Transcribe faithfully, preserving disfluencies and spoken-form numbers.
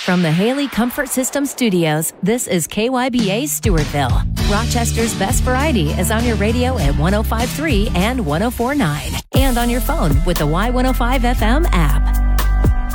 From the Haley Comfort System Studios, this is K Y B A Stewartville. Rochester's best variety is on your radio at one oh five point three and one oh four point nine. And on your phone with the Y one oh five F M app.